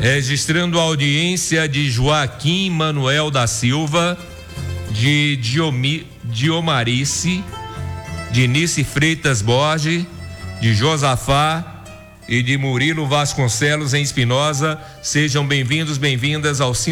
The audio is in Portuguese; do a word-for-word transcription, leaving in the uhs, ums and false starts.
Registrando a audiência de Joaquim Manuel da Silva, de Diomi, Diomarice, de Nice Freitas Borges, de Josafá e de Murilo Vasconcelos em Espinosa. Sejam bem-vindos, bem-vindas ao